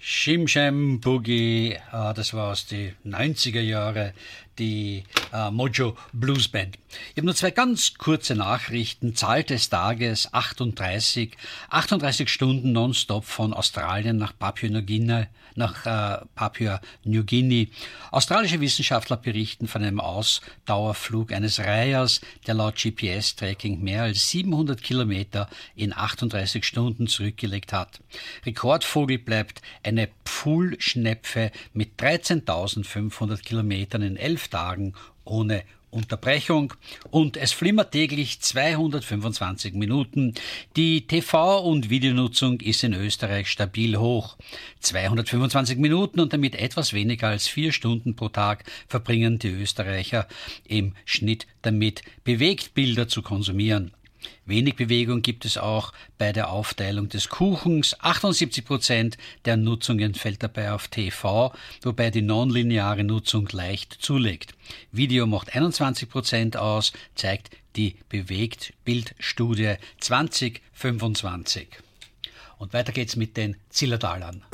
Shim Sham Boogie, das war aus den 90er Jahren, die Mojo Blues Band. Ich habe nur zwei ganz kurze Nachrichten. Zahl des Tages 38 Stunden nonstop von Australien nach Papua-Neuguinea. Australische Wissenschaftler berichten von einem Ausdauerflug eines Reihers, der laut GPS-Tracking mehr als 700 Kilometer in 38 Stunden zurückgelegt hat. Rekordvogel bleibt eine Pfuhlschnepfe mit 13.500 Kilometern in 11 Tagen ohne Unterbrechung, und es flimmert täglich 225 Minuten. Die TV- und Videonutzung ist in Österreich stabil hoch. 225 Minuten und damit etwas weniger als 4 Stunden pro Tag verbringen die Österreicher im Schnitt damit, Bewegtbilder zu konsumieren. Wenig Bewegung gibt es auch bei der Aufteilung des Kuchens. 78% der Nutzungen fällt dabei auf TV, wobei die nonlineare Nutzung leicht zulegt. Video macht 21% aus, zeigt die Bewegtbildstudie 2025. Und weiter geht's mit den Zillertalern.